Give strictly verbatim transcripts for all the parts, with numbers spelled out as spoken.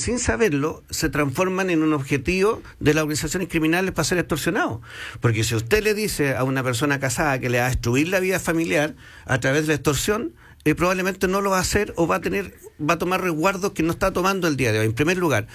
sin saberlo, se transforman en un objetivo de las organizaciones criminales para ser extorsionados. Porque si usted le dice a una persona casada que le va a destruir la vida familiar a través de la extorsión, eh, probablemente no lo va a hacer o va a tener, va a tomar resguardos que no está tomando el día de hoy, en primer lugar.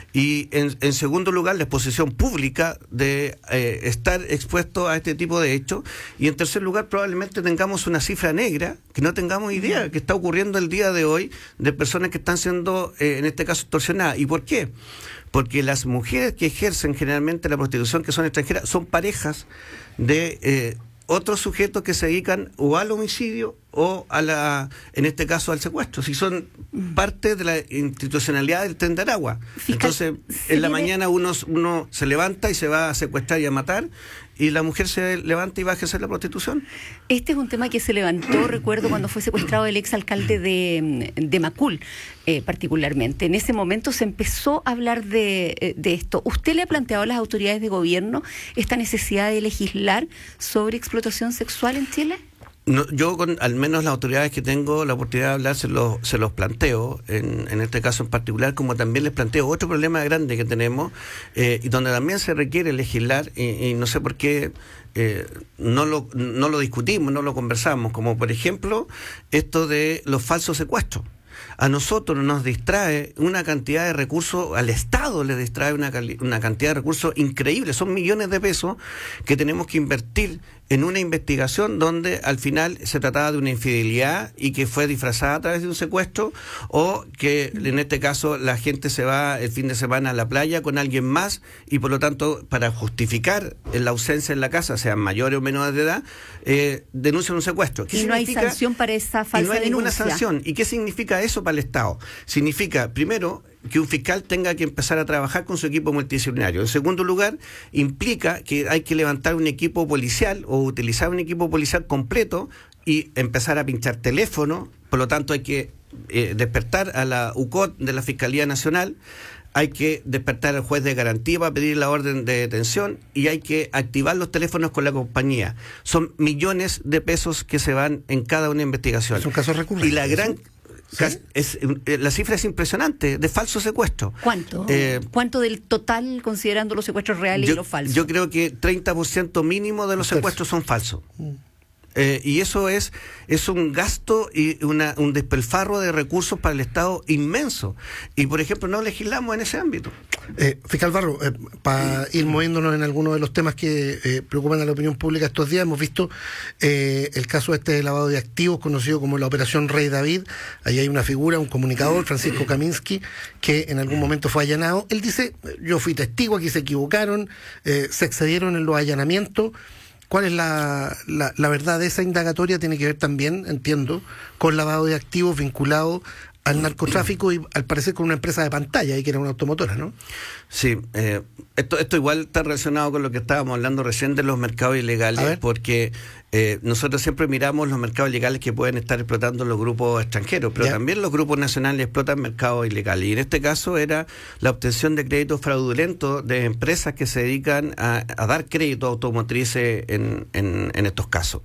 Y en, en segundo lugar, la exposición pública de eh, estar expuesto a este tipo de hechos. Y en tercer lugar, probablemente tengamos una cifra negra que no tengamos idea que está ocurriendo el día de hoy de personas que están siendo, eh, en este caso, extorsionadas. ¿Y por qué? Porque las mujeres que ejercen generalmente la prostitución, que son extranjeras, son parejas de eh, otros sujetos que se dedican o al homicidio o a la, en este caso, al secuestro, si son parte de la institucionalidad del Tren de Aragua. Entonces, en la mañana uno, uno se levanta y se va a secuestrar y a matar, y la mujer se levanta y va a ejercer la prostitución. Este es un tema que se levantó, recuerdo, cuando fue secuestrado el exalcalde de, de Macul, eh, particularmente. En ese momento se empezó a hablar de, de esto. ¿Usted le ha planteado a las autoridades de gobierno esta necesidad de legislar sobre explotación sexual en Chile? No, yo, con al menos las autoridades que tengo la oportunidad de hablar, se los, se los planteo, en, en este caso en particular, como también les planteo otro problema grande que tenemos, eh, y donde también se requiere legislar, y, y no sé por qué eh, no, lo, no lo discutimos, no lo conversamos, como por ejemplo esto de los falsos secuestros. A nosotros nos distrae una cantidad de recursos, al Estado le distrae una, una cantidad de recursos increíble, son millones de pesos que tenemos que invertir en una investigación donde al final se trataba de una infidelidad y que fue disfrazada a través de un secuestro, o que en este caso la gente se va el fin de semana a la playa con alguien más y por lo tanto para justificar la ausencia en la casa, sean mayores o menores de edad, eh, denuncian un secuestro. ¿Qué y no hay sanción para esa falsa denuncia? Y no hay ninguna denuncia. sanción. ¿Y qué significa eso para el Estado? Significa, primero, que un fiscal tenga que empezar a trabajar con su equipo multidisciplinario. En segundo lugar, implica que hay que levantar un equipo policial o utilizar un equipo policial completo y empezar a pinchar teléfono. Por lo tanto, hay que eh, despertar a la U C O T de la Fiscalía Nacional, hay que despertar al juez de garantía para pedir la orden de detención y hay que activar los teléfonos con la compañía. Son millones de pesos que se van en cada una investigación. Es un caso recurrente. Y la gran... ¿Sí? Es, la cifra es impresionante, de falso secuestro. ¿Cuánto? Eh, ¿Cuánto del total, considerando los secuestros reales yo, y los falsos? Yo creo que treinta por ciento mínimo de los secuestros son falsos. Mm. Eh, y eso es es un gasto y una, un despilfarro de recursos para el Estado inmenso. Y, por ejemplo, no legislamos en ese ámbito. Eh, Fiscal Barro, eh, para ir moviéndonos en algunos de los temas que eh, preocupan a la opinión pública estos días, hemos visto eh, el caso este de lavado de activos, conocido como la Operación Rey David. Ahí hay una figura, un comunicador, Francisco Kaminsky, que en algún momento fue allanado. Él dice, yo fui testigo, aquí se equivocaron, eh, se excedieron en los allanamientos. ¿Cuál es la, la, la verdad de esa indagatoria? Tiene que ver también, entiendo, con lavado de activos vinculado al narcotráfico y al parecer con una empresa de pantalla, ahí que era una automotora, ¿no? Sí, eh, esto, esto igual está relacionado con lo que estábamos hablando recién de los mercados ilegales, porque eh, nosotros siempre miramos los mercados ilegales que pueden estar explotando los grupos extranjeros, pero ¿ya? También los grupos nacionales explotan mercados ilegales, y en este caso era la obtención de créditos fraudulentos de empresas que se dedican a, a dar crédito automotrices en, en, en estos casos.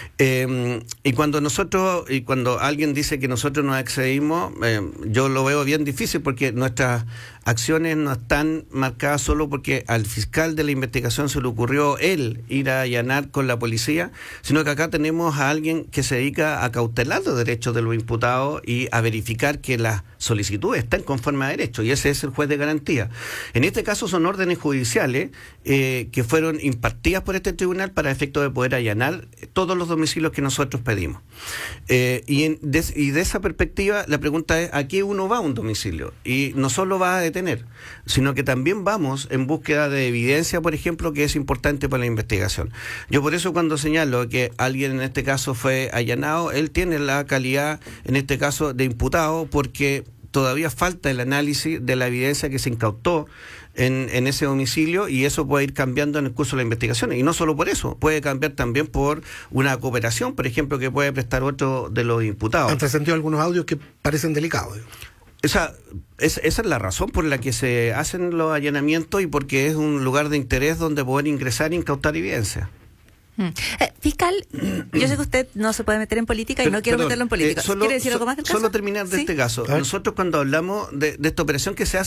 Eh, y cuando nosotros, y cuando alguien dice que nosotros nos excedimos, eh, yo lo veo bien difícil, porque nuestras acciones no están marcadas solo porque al fiscal de la investigación se le ocurrió él ir a allanar con la policía, sino que acá tenemos a alguien que se dedica a cautelar los derechos de los imputados y a verificar que las solicitudes están conforme a derecho, y ese es el juez de garantía. En este caso son órdenes judiciales eh, que fueron impartidas por este tribunal para efecto de poder allanar todos los domicilios que nosotros pedimos. Eh, y, en, de, y de esa perspectiva la pregunta es, ¿a qué uno va a un domicilio? Y no solo va a detener, sino que también vamos en búsqueda de evidencia, por ejemplo, que es importante para la investigación. Yo por eso cuando señalo que alguien en este caso fue allanado, él tiene la calidad, en este caso, de imputado, porque todavía falta el análisis de la evidencia que se incautó en, en ese domicilio, y eso puede ir cambiando en el curso de la investigación. Y no solo por eso, puede cambiar también por una cooperación, por ejemplo, que puede prestar otro de los imputados. Han trascendido algunos audios que parecen delicados. Esa, esa, esa es la razón por la que se hacen los allanamientos, y porque es un lugar de interés donde poder ingresar e incautar evidencia. Mm. Eh, fiscal, yo sé que usted no se puede meter en política y Pero, no quiero perdón, meterlo en política. Eh, solo, ¿Quiere decir algo más del caso? Solo terminar de ¿Sí? este caso. Nosotros cuando hablamos de, de esta operación que se hace